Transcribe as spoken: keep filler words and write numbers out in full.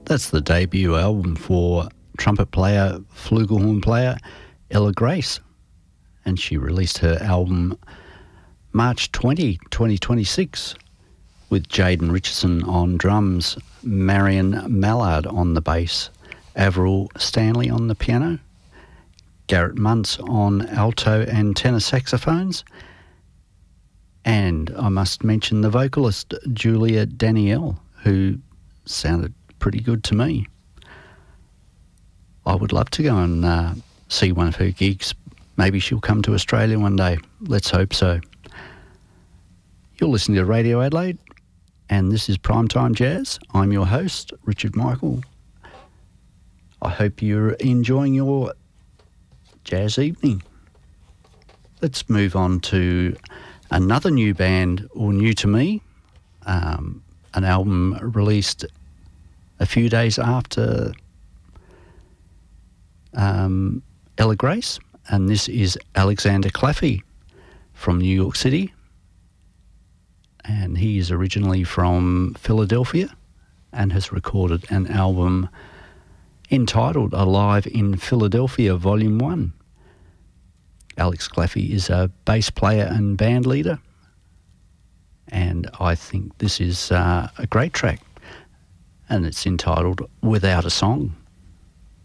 That's the debut album for trumpet player, flugelhorn player Ella Grace. And she released her album March twentieth, twenty twenty-six, with Jaden Richardson on drums, Marion Mallard on the bass, Avril Stanley on the piano, Garrett Muntz on alto and tenor saxophones, and I must mention the vocalist Julia Danielle, who sounded pretty good to me. I would love to go and uh, see one of her gigs. Maybe she'll come to Australia one day. Let's hope so. You're listening to Radio Adelaide, and this is Primetime Jazz. I'm your host, Richard Michael. I hope you're enjoying your jazz evening. Let's move on to another new band, or new to me, um, an album released a few days after um, Ella Grace, and this is Alexander Claffey from New York City, and he is originally from Philadelphia and has recorded an album entitled Alive in Philadelphia Volume one. Alex Claffey is a bass player and band leader, and I think this is uh, a great track, and it's entitled Without a Song.